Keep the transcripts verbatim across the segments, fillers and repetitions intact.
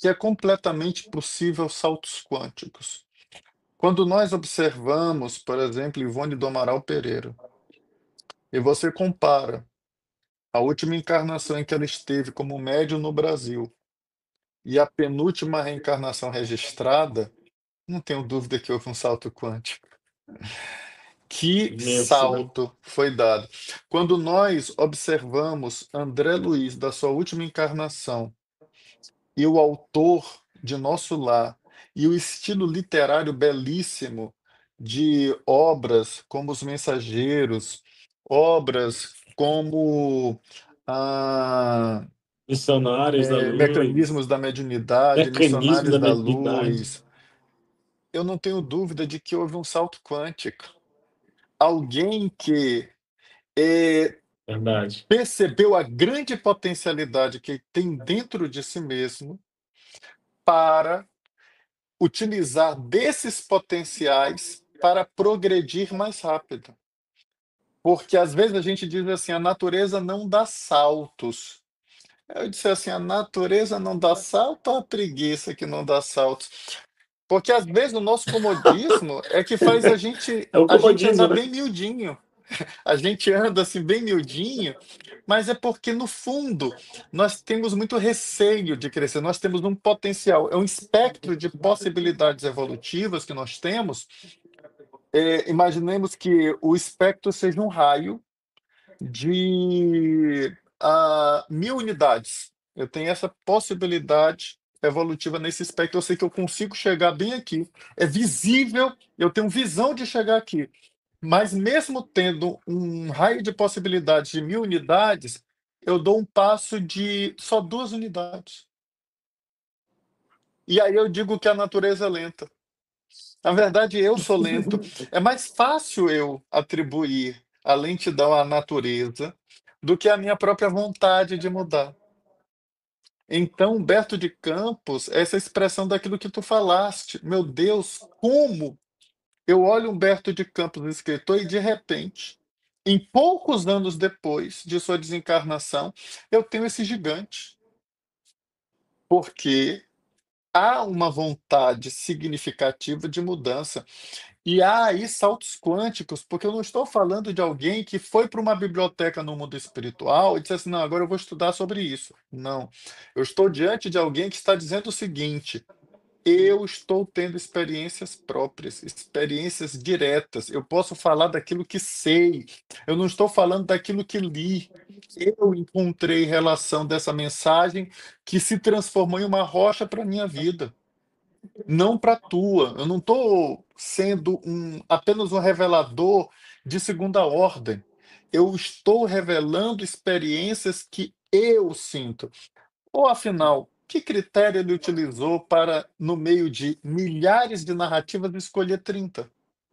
que é completamente possível saltos quânticos. Quando nós observamos, por exemplo, Ivone do Amaral Pereira, e você compara a última encarnação em que ela esteve como médium no Brasil e a penúltima reencarnação registrada, não tenho dúvida que houve um salto quântico. Que Imenso, né? salto foi dado. Quando nós observamos André Luiz, da sua última encarnação, e o autor de Nosso Lar, e o estilo literário belíssimo de obras como Os Mensageiros, obras como ah, Missionários da é, Luz, Mecanismos da Mediunidade, Mecanismo Missionários da da Mediunidade. Luz, eu não tenho dúvida de que houve um salto quântico. Alguém que eh, Verdade. percebeu a grande potencialidade que tem dentro de si mesmo para utilizar desses potenciais para progredir mais rápido. Porque às vezes a gente diz assim, a natureza não dá saltos. Eu disse assim, a natureza não dá salto ou a preguiça que não dá saltos? Porque às vezes o nosso comodismo é que faz a gente, É o a gente andar comodismo, né? bem miudinho. A gente anda assim bem miudinho, mas é porque no fundo nós temos muito receio de crescer, nós temos um potencial, é um espectro de possibilidades evolutivas que nós temos. É, imaginemos que o espectro seja um raio de ah, mil unidades. Eu tenho essa possibilidade evolutiva nesse espectro. Eu sei que eu consigo chegar bem aqui. É visível, eu tenho visão de chegar aqui. Mas mesmo tendo um raio de possibilidades de mil unidades, eu dou um passo de só duas unidades. E aí eu digo que a natureza é lenta. Na verdade, eu sou lento. É mais fácil eu atribuir a lentidão à natureza do que à minha própria vontade de mudar. Então, Humberto de Campos, essa expressão daquilo que tu falaste. Meu Deus, como eu olho Humberto de Campos, escritor, e de repente, em poucos anos depois de sua desencarnação, eu tenho esse gigante. Porque há uma vontade significativa de mudança. E há aí saltos quânticos, porque eu não estou falando de alguém que foi para uma biblioteca no mundo espiritual e disse assim: não, agora eu vou estudar sobre isso. Não. Eu estou diante de alguém que está dizendo o seguinte: eu estou tendo experiências próprias, experiências diretas. Eu posso falar daquilo que sei. Eu não estou falando daquilo que li. Eu encontrei relação dessa mensagem que se transformou em uma rocha para a minha vida, não para a tua. Eu não estou sendo um, apenas um revelador de segunda ordem. Eu estou revelando experiências que eu sinto. Ou afinal, que critério ele utilizou para, no meio de milhares de narrativas, escolher trinta?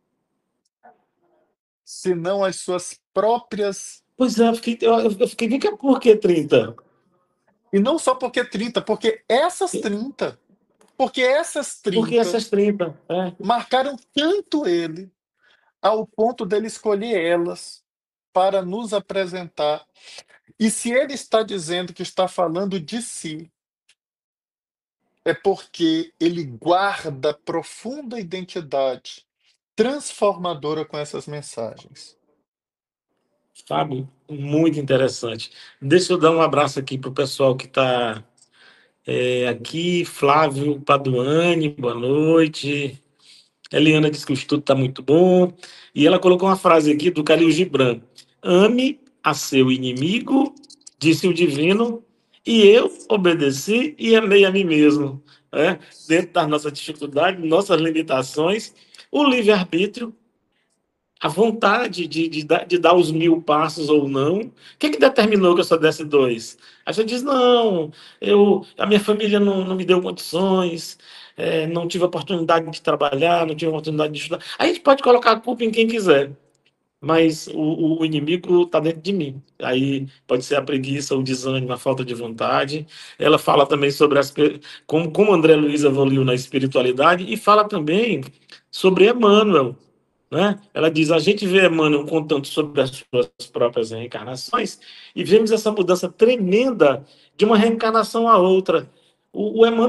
Se não as suas próprias. Pois é, eu fiquei, eu, eu fiquei, vem cá, por que trinta? E não só porque trinta, porque essas trinta, porque essas Por que trinta essas trinta? É. marcaram tanto ele, ao ponto dele escolher elas para nos apresentar. E se ele está dizendo que está falando de si, é porque ele guarda profunda identidade transformadora com essas mensagens. Fábio, muito interessante. Deixa eu dar um abraço aqui para o pessoal que está é, aqui. Flávio Paduani, boa noite. Eliana disse que o estudo está muito bom. E ela colocou uma frase aqui do Khalil Gibran: ame a seu inimigo, disse o divino, e eu obedeci e amei a mim mesmo. É? Dentro das nossas dificuldades, nossas limitações, o livre-arbítrio, a vontade de, de, dar- de dar os mil passos ou não. O que, que determinou que eu só desse dois? A gente diz, não, eu, a minha família não, não me deu condições, é, não tive oportunidade de trabalhar, não tive oportunidade de estudar. A gente pode colocar a culpa em quem quiser, mas o, o inimigo está dentro de mim. Aí pode ser a preguiça, o desânimo, a falta de vontade. Ela fala também sobre as, pe- como, como André Luiz evoluiu na espiritualidade e fala também sobre Emmanuel, né? Ela diz: a gente vê Emmanuel contando sobre as suas próprias reencarnações e vemos essa mudança tremenda de uma reencarnação a outra. O, o Emmanuel